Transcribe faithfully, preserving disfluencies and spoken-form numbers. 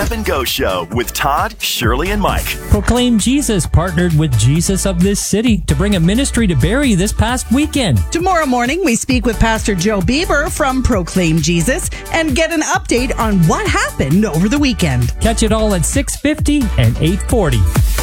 Get Up and Go Show with Todd, Shirley, and Mike. Proclaim Jesus partnered with Jesus of this city to bring a ministry to Barrie this past weekend. Tomorrow morning, we speak with Pastor Joe Bieber from Proclaim Jesus and get an update on what happened over the weekend. Catch it all at six fifty and eight forty.